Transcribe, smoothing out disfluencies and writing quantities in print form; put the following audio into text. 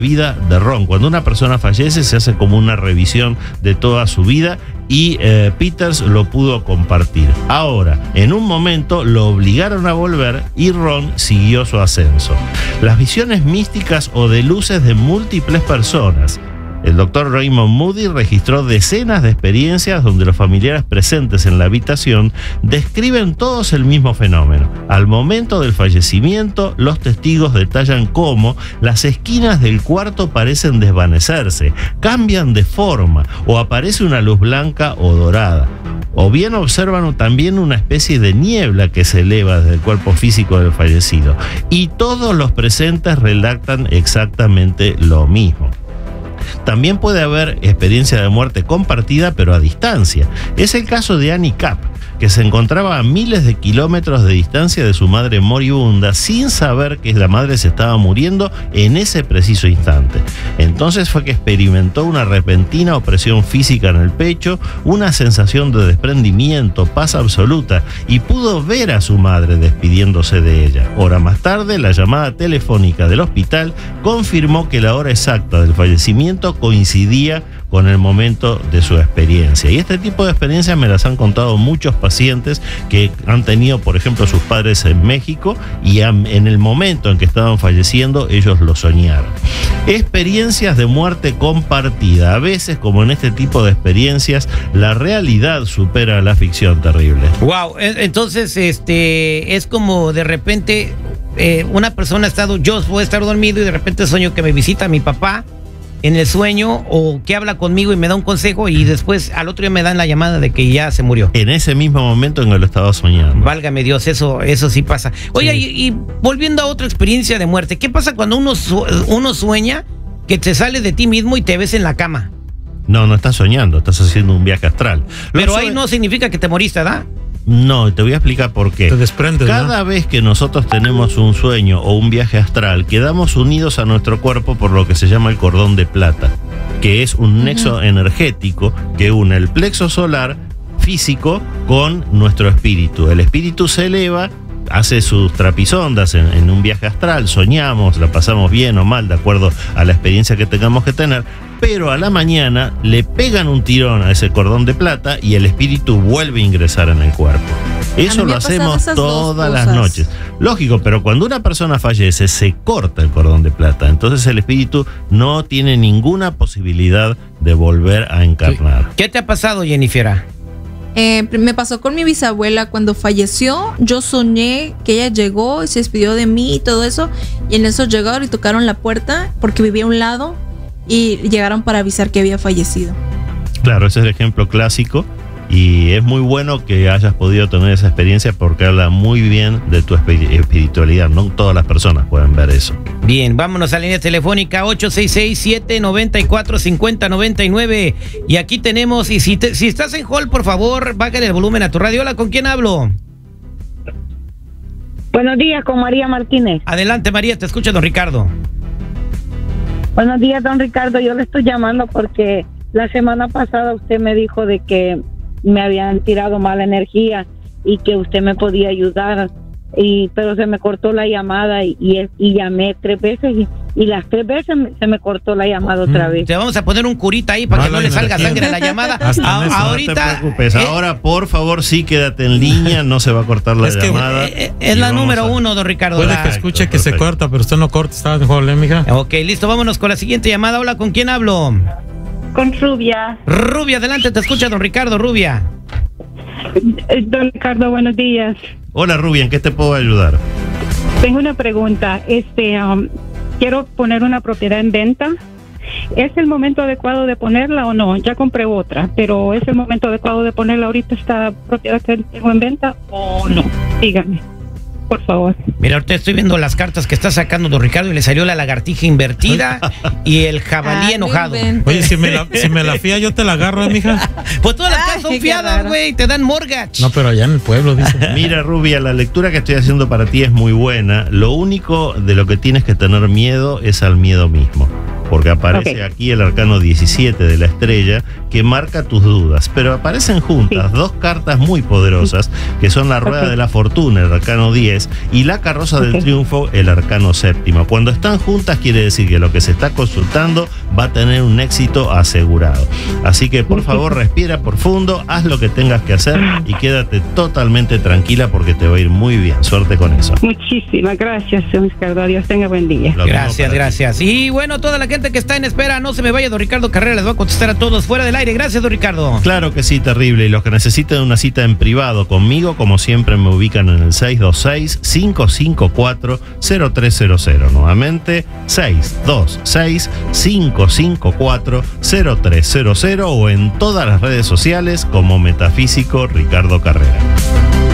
vida de Ron. Cuando una persona fallece se hace como una revisión de toda su vida y Peters lo pudo compartir. Ahora, en un momento lo obligaron a volver y Ron siguió su ascenso. Las visiones místicas o de luces de múltiples personas. El doctor Raymond Moody registró decenas de experiencias donde los familiares presentes en la habitación describen todos el mismo fenómeno. Al momento del fallecimiento, los testigos detallan cómo las esquinas del cuarto parecen desvanecerse, cambian de forma o aparece una luz blanca o dorada. O bien observan también una especie de niebla que se eleva desde el cuerpo físico del fallecido. Y todos los presentes relatan exactamente lo mismo. También puede haber experiencia de muerte compartida pero a distancia. Es el caso de Annie Capp, que se encontraba a miles de kilómetros de distancia de su madre moribunda sin saber que la madre se estaba muriendo en ese preciso instante. Entonces fue que experimentó una repentina opresión física en el pecho, una sensación de desprendimiento, paz absoluta, y pudo ver a su madre despidiéndose de ella. Hora más tarde, la llamada telefónica del hospital confirmó que la hora exacta del fallecimiento coincidía con el momento de su experiencia. Y este tipo de experiencias me las han contado muchos pacientes que han tenido, por ejemplo, sus padres en México y en el momento en que estaban falleciendo, ellos lo soñaron. Experiencias de muerte compartida. A veces, como en este tipo de experiencias, la realidad supera la ficción terrible. Wow, entonces es como de repente una persona yo puedo estar dormido y de repente sueño que me visita mi papá en el sueño o que habla conmigo y me da un consejo y después al otro día me dan la llamada de que ya se murió. En ese mismo momento en que lo estaba soñando. Válgame Dios, eso sí pasa. Oye, sí. y volviendo a otra experiencia de muerte, ¿qué pasa cuando uno sueña que te sales de ti mismo y te ves en la cama? No estás soñando, estás haciendo un viaje astral. Pero ahí no significa que te moriste, ¿verdad? No, te voy a explicar por qué. Te desprendes, cada vez que nosotros tenemos un sueño o un viaje astral, quedamos unidos a nuestro cuerpo por lo que se llama el cordón de plata, que es un nexo energético que une el plexo solar físico con nuestro espíritu. El espíritu se eleva, hace sus trapisondas en un viaje astral, soñamos, la pasamos bien o mal de acuerdo a la experiencia que tengamos que tener, pero a la mañana le pegan un tirón a ese cordón de plata y el espíritu vuelve a ingresar en el cuerpo. Eso lo hacemos todas las noches. Lógico, pero cuando una persona fallece se corta el cordón de plata, entonces el espíritu no tiene ninguna posibilidad de volver a encarnar. ¿Qué te ha pasado, Jennifer? Me pasó con mi bisabuela cuando falleció. Yo soñé que ella llegó y se despidió de mí y todo eso, y en eso llegaron y tocaron la puerta porque vivía a un lado y llegaron para avisar que había fallecido. Claro, ese es el ejemplo clásico y es muy bueno que hayas podido tener esa experiencia porque habla muy bien de tu espiritualidad. No todas las personas pueden ver eso. Bien, vámonos a la línea telefónica 866-794-5099 y aquí tenemos, y si estás en hold, por favor, bájale el volumen a tu radio. Hola, ¿con quién hablo? Buenos días, con María Martínez. Adelante, María, te escucha don Ricardo. Buenos días, don Ricardo. Yo le estoy llamando porque la semana pasada usted me dijo de que me habían tirado mala energía y que usted me podía ayudar, pero se me cortó la llamada y llamé 3 veces y las 3 veces se me cortó la llamada otra vez. Te vamos a poner un curita ahí para que no le salga sangre a la llamada. Ahorita, no te preocupes. Ahora, por favor, sí, quédate en línea, no se va a cortar la llamada. Es la número 1, don Ricardo. Puede que escuche que se corta, pero usted no corta, está mejor, mija. Ok, listo, vámonos con la siguiente llamada. Hola, ¿con quién hablo? Con Rubia. Rubia, adelante, te escucha don Ricardo. Rubia. Don Ricardo, buenos días. Hola, Rubia, ¿en qué te puedo ayudar? Tengo una pregunta. Quiero poner una propiedad en venta. ¿Es el momento adecuado de ponerla o no? Ya compré otra, pero ¿es el momento adecuado de ponerla ahorita esta propiedad que tengo en venta o no? Dígame, por favor. Mira, ahorita estoy viendo las cartas que está sacando don Ricardo y le salió la lagartija invertida y el jabalí enojado. Oye, si me la fía yo te la agarro, mija. Pues todas las casas son fiadas, güey, te dan mortgage. No, pero allá en el pueblo, dice. Mira, Rubia, la lectura que estoy haciendo para ti es muy buena. Lo único de lo que tienes que tener miedo es al miedo mismo. porque aparece aquí el arcano 17 de la estrella que marca tus dudas, pero aparecen juntas dos cartas muy poderosas que son la rueda de la fortuna, el arcano 10, y la carroza del triunfo, el arcano séptimo. Cuando están juntas quiere decir que lo que se está consultando va a tener un éxito asegurado. Así que por favor respira profundo, haz lo que tengas que hacer y quédate totalmente tranquila porque te va a ir muy bien. Suerte con eso. Muchísimas gracias, don Ricardo. Dios tenga buen día. Gracias. Y bueno, toda la gente que está en espera, no se me vaya, don Ricardo Carrera les va a contestar a todos fuera del aire. Gracias, don Ricardo. Claro que sí, terrible. Y los que necesiten una cita en privado conmigo, como siempre, me ubican en el 626-554-0300. Nuevamente, 626-554-0300 o en todas las redes sociales como Metafísico Ricardo Carrera.